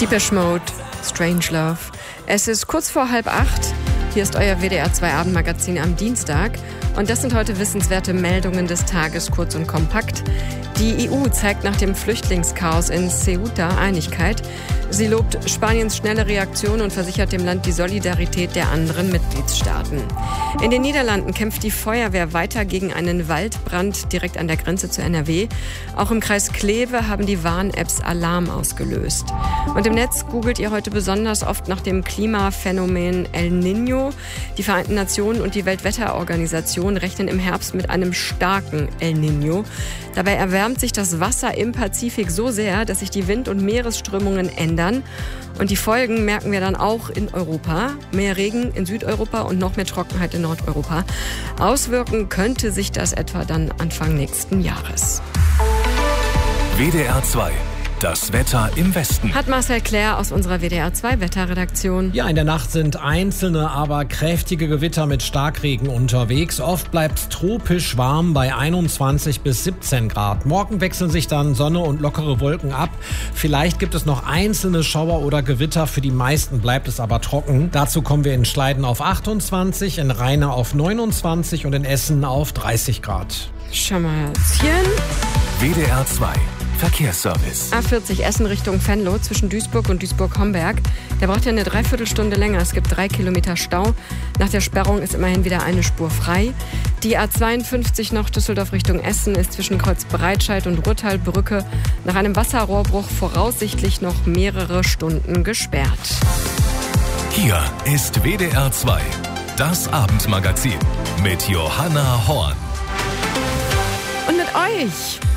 Depeche Mode, Strangelove. Es ist kurz vor 7:30. Hier ist euer WDR 2 Abendmagazin am Dienstag. Und das sind heute wissenswerte Meldungen des Tages, kurz und kompakt. Die EU zeigt nach dem Flüchtlingschaos in Ceuta Einigkeit. Sie lobt Spaniens schnelle Reaktion und versichert dem Land die Solidarität der anderen Mitgliedstaaten. In den Niederlanden kämpft die Feuerwehr weiter gegen einen Waldbrand direkt an der Grenze zu NRW. Auch im Kreis Kleve haben die Warn-Apps Alarm ausgelöst. Und im Netz googelt ihr heute besonders oft nach dem Klimaphänomen El Niño. Die Vereinten Nationen und die Weltwetterorganisation rechnen im Herbst mit einem starken El Niño. Dabei erwärmt sich das Wasser im Pazifik so sehr, dass sich die Wind- und Meeresströmungen ändern. Und die Folgen merken wir dann auch in Europa. Mehr Regen in Südeuropa und noch mehr Trockenheit in Nordeuropa. Auswirken könnte sich das etwa dann Anfang nächsten Jahres. WDR 2. Das Wetter im Westen. Hat Marcel Claire aus unserer WDR 2 Wetterredaktion. Ja, in der Nacht sind einzelne, aber kräftige Gewitter mit Starkregen unterwegs. Oft bleibt es tropisch warm bei 21 bis 17 Grad. Morgen wechseln sich dann Sonne und lockere Wolken ab. Vielleicht gibt es noch einzelne Schauer oder Gewitter. Für die meisten bleibt es aber trocken. Dazu kommen wir in Schleiden auf 28, in Rheine auf 29 und in Essen auf 30 Grad. Schamazchen. WDR 2. Verkehrsservice. A40 Essen Richtung Venlo zwischen Duisburg und Duisburg-Homberg. Der braucht ja eine Dreiviertelstunde länger. Es gibt 3 Kilometer Stau. Nach der Sperrung ist immerhin wieder eine Spur frei. Die A52 noch Düsseldorf Richtung Essen ist zwischen Kreuz Breitscheid und Ruhrtalbrücke nach einem Wasserrohrbruch voraussichtlich noch mehrere Stunden gesperrt. Hier ist WDR 2. Das Abendmagazin mit Johanna Horn. Und mit euch.